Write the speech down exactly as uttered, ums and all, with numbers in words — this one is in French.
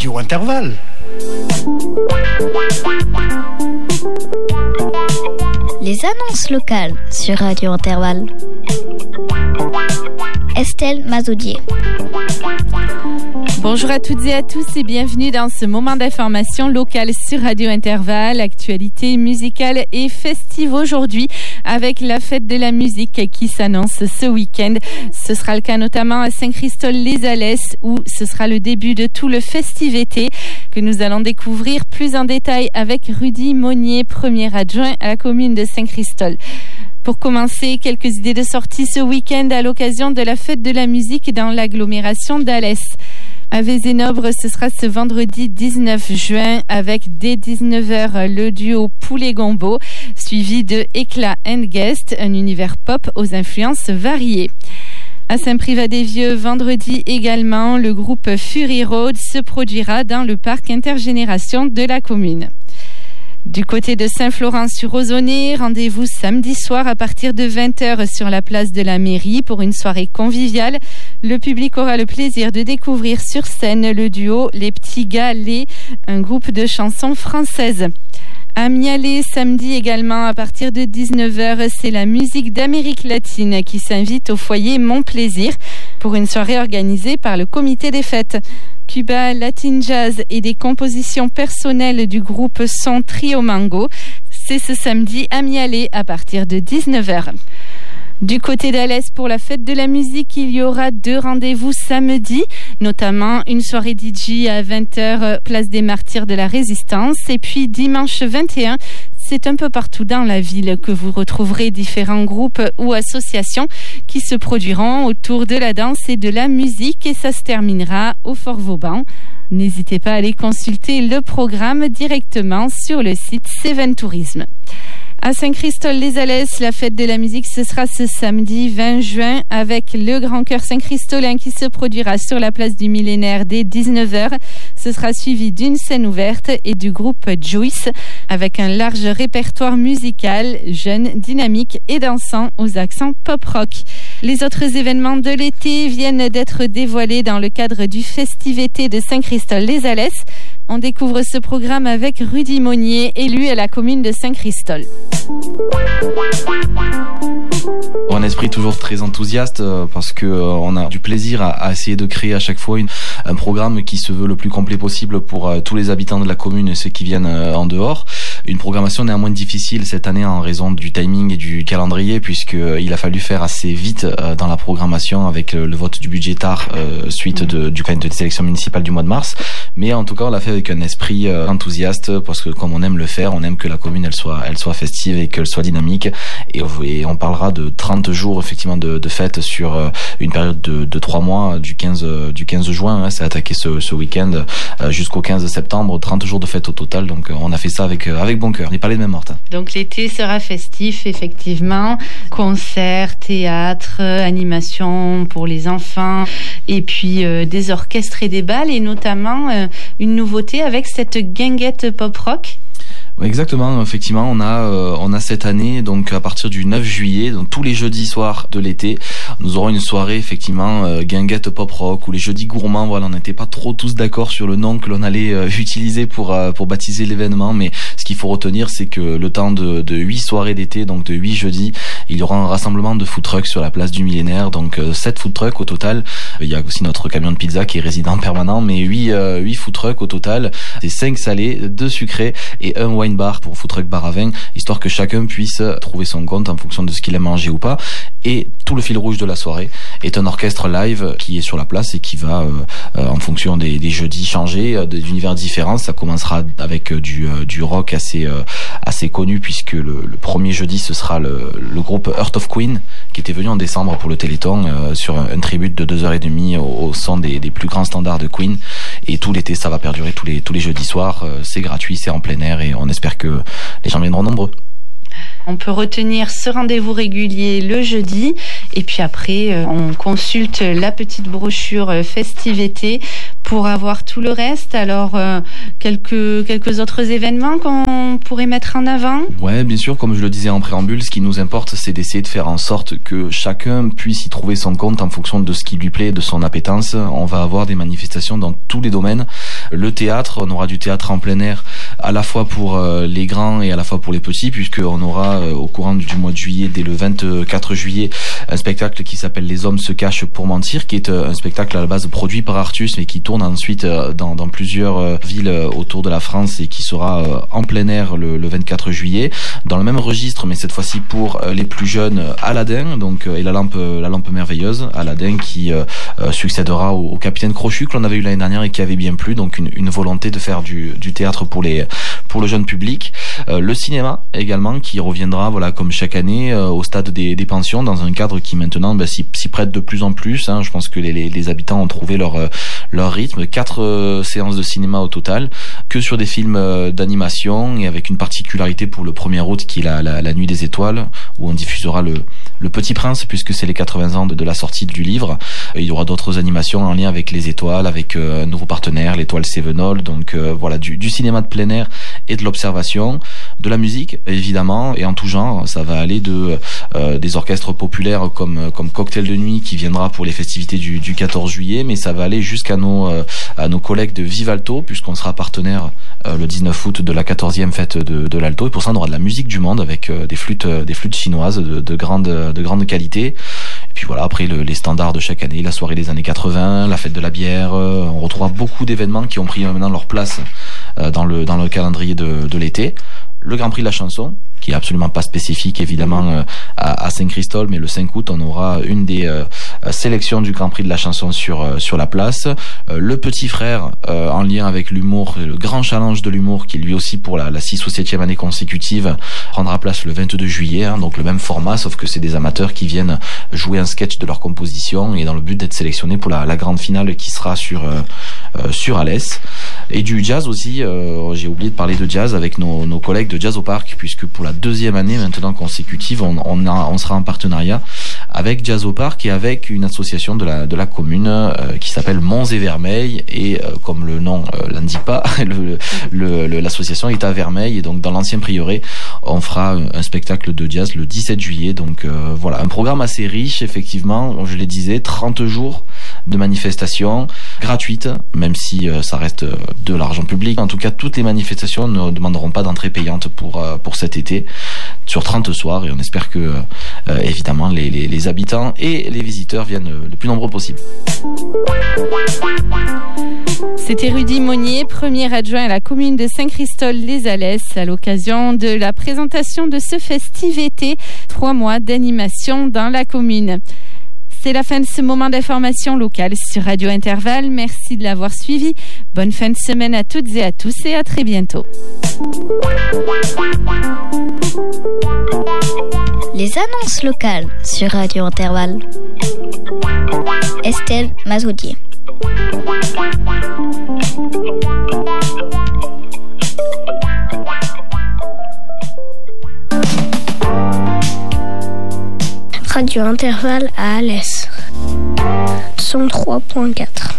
Radio Intervalle. Les annonces locales sur Radio Intervalle. Estelle Mazaudier. Bonjour à toutes et à tous et bienvenue dans ce moment d'information locale sur Radio Intervalle. Actualité musicale et festive aujourd'hui avec la fête de la musique qui s'annonce ce week-end. Ce sera le cas notamment à Saint-Christol-les-Alès où ce sera le début de tout le festiv-été que nous allons découvrir plus en détail avec Rudy Monnier, premier adjoint à la commune de Saint-Christol. Pour commencer, quelques idées de sortie ce week-end à l'occasion de la fête de la musique dans l'agglomération d'Alès. À Vézénobre, ce sera ce vendredi dix-neuf juin avec dès dix-neuf heures le duo Poulet Gombo, suivi de Éclat and Guest, un univers pop aux influences variées. À Saint-Privat-des-Vieux, vendredi également, le groupe Fury Road se produira dans le parc intergénération de la commune. Du côté de Saint-Florent-sur-Ozonnet, rendez-vous samedi soir à partir de vingt heures sur la place de la mairie pour une soirée conviviale. Le public aura le plaisir de découvrir sur scène le duo Les Petits Gars Les, un groupe de chansons françaises. À Mialet, samedi également, à partir de dix-neuf heures, c'est la musique d'Amérique latine qui s'invite au foyer Mon Plaisir pour une soirée organisée par le comité des fêtes. Cuba, Latin Jazz et des compositions personnelles du groupe Son Trio Mango. C'est ce samedi à Mialet à partir de dix-neuf heures. Du côté d'Alès, pour la fête de la musique, il y aura deux rendez-vous samedi, notamment une soirée D J à vingt heures, place des Martyrs de la Résistance, et puis dimanche vingt et un, c'est un peu partout dans la ville que vous retrouverez différents groupes ou associations qui se produiront autour de la danse et de la musique, et ça se terminera au Fort Vauban. N'hésitez pas à aller consulter le programme directement sur le site Céven Tourisme. À Saint-Christol-les-Alès, la fête de la musique, ce sera ce samedi vingt juin avec le Grand Chœur Saint-Christolin qui se produira sur la place du Millénaire dès dix-neuf heures. Ce sera suivi d'une scène ouverte et du groupe Juice avec un large répertoire musical, jeune, dynamique et dansant aux accents pop-rock. Les autres événements de l'été viennent d'être dévoilés dans le cadre du festiv-été de Saint-Christol-les-Alès. On découvre ce programme avec Rudy Monnier, élu à la commune de Saint-Christol. Un esprit toujours très enthousiaste parce que euh, on a du plaisir à, à essayer de créer à chaque fois une, un programme qui se veut le plus complet possible pour euh, tous les habitants de la commune et ceux qui viennent euh, en dehors. Une programmation néanmoins difficile cette année en raison du timing et du calendrier puisque euh, il a fallu faire assez vite euh, dans la programmation avec euh, le vote du budget tard euh, suite de, du de des élections municipales du mois de mars. Mais en tout cas, on l'a fait avec un esprit euh, enthousiaste parce que comme on aime le faire, on aime que la commune elle soit elle soit festive et qu'elle soit dynamique. Et, et on parlera de trente jours effectivement de, de fête sur euh, une période de, de trois mois du quinze euh, du quinze juin. Hein, c'est attaqué ce, ce week-end euh, jusqu'au quinze septembre. trente jours de fête au total. Donc euh, on a fait ça avec euh, avec bon cœur. N'est pas les mêmes mortes. Hein. Donc l'été sera festif effectivement. Concerts, théâtre, animation pour les enfants et puis euh, des orchestres et des balles et notamment euh, une nouveauté avec cette guinguette pop-rock. Exactement, effectivement, on a euh, on a cette année donc à partir du neuf juillet, donc tous les jeudis soirs de l'été, nous aurons une soirée effectivement euh, guinguette pop rock ou les jeudis gourmands. Voilà, on n'était pas trop tous d'accord sur le nom que l'on allait euh, utiliser pour euh, pour baptiser l'événement, mais ce qu'il faut retenir, c'est que le temps de de huit soirées d'été, donc de huit jeudis, il y aura un rassemblement de food trucks sur la place du Millénaire, donc euh, sept food trucks au total. Il y a aussi notre camion de pizza qui est résident permanent, mais huit euh, huit food trucks au total. C'est cinq salés, deux sucrés et un wine bar pour food truck bar à vin, histoire que chacun puisse trouver son compte en fonction de ce qu'il aime manger ou pas. Et tout le fil rouge de la soirée est un orchestre live qui est sur la place et qui va, euh, euh, en fonction des, des jeudis, changer euh, d'univers différents. Ça commencera avec euh, du, euh, du rock assez, euh, assez connu puisque le, le premier jeudi, ce sera le, le groupe Earth of Queen qui était venu en décembre pour le Téléthon euh, sur un, un tribute de deux heures et demie au, au son des, des plus grands standards de Queen. Et tout l'été, ça va perdurer tous les, tous les jeudis soirs. Euh, c'est gratuit, c'est en plein air et on espère que les gens viendront nombreux. On peut retenir ce rendez-vous régulier le jeudi et puis après euh, on consulte la petite brochure euh, Festive-été pour avoir tout le reste. Alors euh, quelques quelques autres événements qu'on pourrait mettre en avant. Ouais, bien sûr, comme je le disais en préambule, ce qui nous importe, c'est d'essayer de faire en sorte que chacun puisse y trouver son compte en fonction de ce qui lui plaît, de son appétence. On va avoir des manifestations dans tous les domaines. Le théâtre, on aura du théâtre en plein air, à la fois pour euh, les grands et à la fois pour les petits, puisqu'on aura euh, au courant du mois de juillet, dès le vingt-quatre juillet, un spectacle qui s'appelle Les hommes se cachent pour mentir, qui est euh, un spectacle à la base produit par Artus, mais qui tourne ensuite euh, dans, dans plusieurs euh, villes euh, autour de la France et qui sera euh, en plein air le, le vingt-quatre juillet. Dans le même registre, mais cette fois-ci pour euh, les plus jeunes, Aladdin, donc euh, et la lampe, euh, la lampe merveilleuse, Aladdin qui euh, euh, succédera au, au Capitaine Crochu que l'on avait eu l'année dernière et qui avait bien plu. Donc une, une volonté de faire du, du théâtre pour les pour le jeune public. Euh, le cinéma également qui reviendra, voilà, comme chaque année euh, au stade des, des pensions, dans un cadre qui maintenant bah, s'y, s'y prête de plus en plus. Hein. Je pense que les, les, les habitants ont trouvé leur euh, leur rythme. Quatre euh, séances de cinéma au total, que sur des films euh, d'animation et avec une particularité pour le premier août qui est la, la, la Nuit des Étoiles, où on diffusera le le Petit Prince puisque c'est les quatre-vingts ans de, de la sortie du livre. Et il y aura d'autres animations en lien avec les étoiles, avec euh, un nouveau partenaire, l'étoile Sévenol. Donc euh, voilà, du, du cinéma de plein air et de l'observation, de la musique évidemment et en tout genre. Ça va aller de euh, des orchestres populaires comme comme Cocktail de Nuit qui viendra pour les festivités du, du quatorze juillet, mais ça va aller jusqu'à nos euh, à nos collègues de Vivalto puisqu'on sera partenaire euh, le dix-neuf août de la quatorzième fête de, de l'Alto, et pour ça on aura de la musique du monde avec euh, des flûtes euh, des flûtes chinoises de, de grande de grande qualité. Et puis voilà, après le, les standards de chaque année, la soirée des années quatre-vingts, la fête de la bière, euh, on retrouvera beaucoup d'événements qui ont pris maintenant leur place euh, dans le dans le calendrier de, de l'été. Le Grand Prix de la chanson, qui est absolument pas spécifique évidemment euh, à, à Saint-Christol, mais le cinq août on aura une des euh, sélections du Grand Prix de la chanson sur euh, sur la place. Euh, le Petit Frère euh, en lien avec l'humour, le grand challenge de l'humour qui lui aussi pour la, la six ou septième année consécutive prendra place le vingt-deux juillet, hein, donc le même format sauf que c'est des amateurs qui viennent jouer un sketch de leur composition et dans le but d'être sélectionnés pour la, la grande finale qui sera sur euh, euh, sur Alès. Et du jazz aussi, euh, j'ai oublié de parler de jazz avec nos, nos collègues de Jazz au Parc, puisque pour la deuxième année maintenant consécutive, on, on, a, on sera en partenariat avec Jazz au Parc et avec une association de la, de la commune euh, qui s'appelle Monts et Vermeil. Et euh, comme le nom euh, l'indique pas, le, le, le, l'association est à Vermeil. Et donc dans l'ancien prieuré, on fera un spectacle de jazz le dix-sept juillet. Donc euh, voilà, un programme assez riche, effectivement, je le disais, trente jours de manifestations gratuites, même si euh, ça reste de l'argent public. En tout cas, toutes les manifestations ne demanderont pas d'entrée payante pour euh, pour cet été, sur trente soirs, et on espère que euh, évidemment les, les, les habitants et les visiteurs viennent le plus nombreux possible. C'était Rudy Monnier, premier adjoint à la commune de Saint-Christol-les-Alès, à l'occasion de la présentation de ce Festive-été, trois mois d'animation dans la commune. C'est la fin de ce moment d'information locale sur Radio Intervalle. Merci de l'avoir suivi. Bonne fin de semaine à toutes et à tous et à très bientôt. Les annonces locales sur Radio Intervalle. Estelle Mazoudier. Radio Intervalle à Alès. cent trois point quatre.